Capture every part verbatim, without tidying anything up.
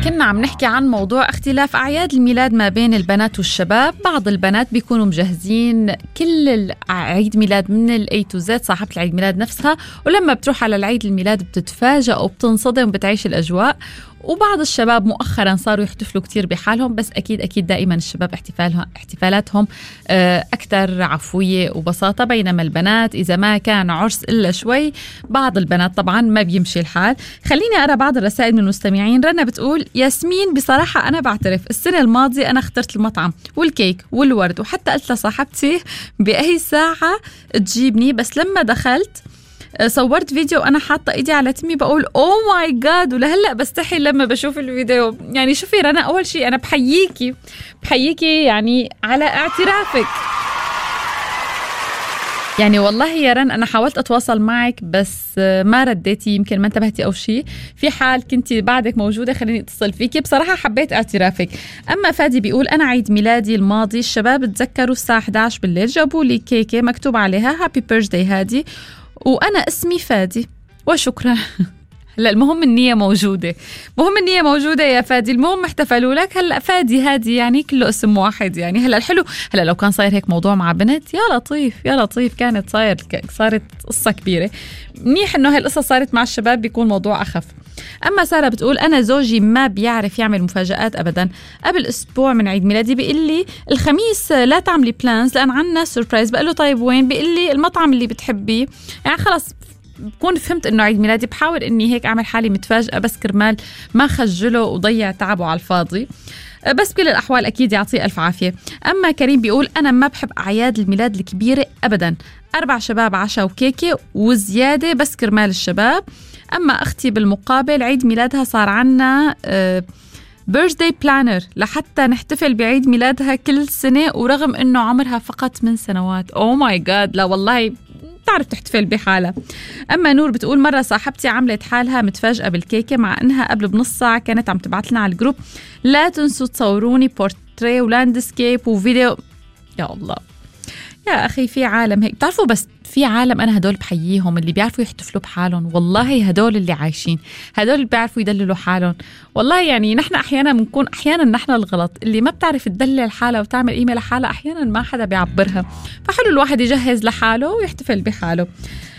كنا عم نحكي عن موضوع اختلاف أعياد الميلاد ما بين البنات والشباب. بعض البنات بيكونوا مجهزين كل عيد ميلاد من الاي تو زد، صاحبة العيد ميلاد نفسها، ولما بتروح على العيد الميلاد بتتفاجأ وبتنصدم وبتعيش الأجواء. وبعض الشباب مؤخرا صاروا يحتفلوا كتير بحالهم، بس أكيد أكيد دائما الشباب احتفالهم احتفالاتهم أكثر عفوية وبساطة، بينما البنات إذا ما كان عرس إلا شوي بعض البنات طبعا ما بيمشي الحال. خليني أرى بعض الرسائل من المستمعين. رنا بتقول: ياسمين بصراحة أنا بعترف السنة الماضية أنا اخترت المطعم والكيك والورد، وحتى قلت لصاحبتي بأي ساعة تجيبني، بس لما دخلت صورت فيديو أنا حاطة إيدي على تمي بقول أوه ماي جاد، ولهلأ بستحي لما بشوف الفيديو. يعني شوفي رنا، أول شيء أنا بحييكي بحييكي يعني على اعترافك. يعني والله يا رن أنا حاولت أتواصل معك بس ما رديتي، يمكن ما انتبهتي أو شيء. في حال كنتي بعدك موجودة خليني اتصل فيكي. بصراحة حبيت اعترافك. أما فادي بيقول: أنا عيد ميلادي الماضي الشباب تذكروا الساعة إحدى عشر بالليل جابوا لي كيكة مكتوب عليها هابي بيرثداي هادي، وأنا اسمي فادي وشكرا. هلا المهم النية موجودة، مهم النية موجودة يا فادي، المهم احتفلوا لك. هلا فادي هادي يعني كله اسم واحد. يعني هلا الحلو، هلا لو كان صاير هيك موضوع مع بنت يا لطيف يا لطيف، كانت صاير صارت قصة كبيرة. منيح انه هالقصة صارت مع الشباب بيكون موضوع أخف. أما سارة بتقول: أنا زوجي ما بيعرف يعمل مفاجآت أبدا. قبل أسبوع من عيد ميلادي بيقول لي الخميس لا تعملي بلانز لأن عنا سوربرايز. بقول له طيب وين؟ بيقول لي المطعم اللي بتحبيه. يعني خلص بكون فهمت انه عيد ميلادي، بحاول اني هيك اعمل حالي متفاجئه بس كرمال ما خجله وضيع تعبه على الفاضي. بس بكل الاحوال اكيد يعطيه الف عافيه. اما كريم بيقول: انا ما بحب اعياد الميلاد الكبيره ابدا، اربع شباب عشاء وكيكه وزياده بس كرمال الشباب. اما اختي بالمقابل عيد ميلادها صار عنا بيرثداي بلانر لحتى نحتفل بعيد ميلادها كل سنه، ورغم انه عمرها فقط من سنوات. اوه ماي جاد، لا والله تعرف تحتفل بحالها. أما نور بتقول: مرة صاحبتي عملت حالها متفاجئة بالكيكة، مع أنها قبل بنص ساعة كانت عم تبعت لنا على الجروب لا تنسوا تصوروني بورتري ولاندسكيب وفيديو. يا الله يا أخي، في عالم هيك بتعرفوا، بس في عالم أنا هدول بحييهم اللي بيعرفوا يحتفلوا بحالهم. والله هدول اللي عايشين، هدول اللي بيعرفوا يدللوا حالهم. والله يعني نحن أحيانا بنكون أحيانا نحن الغلط، اللي ما بتعرف تدلل حالها وتعمل قيمة لحالها أحيانا ما حدا بيعبرها. فحلو الواحد يجهز لحاله ويحتفل بحاله.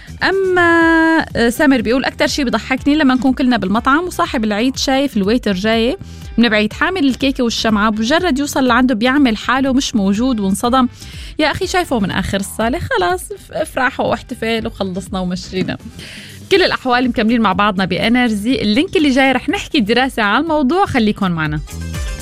أما سامر بيقول: أكتر شيء بضحكني لما نكون كلنا بالمطعم وصاحب العيد شايف الويتر جاي من بعيد حامل الكيكة والشمعة، بمجرد يوصل لعنده بيعمل حاله مش موجود وانصدم. يا أخي شايفه من آخر الصالة، خلاص افرحوا واحتفل وخلصنا ومشينا. كل الأحوال مكملين مع بعضنا بإنرجي. اللينك اللي جاي رح نحكي دراسة على الموضوع، خليكن معنا.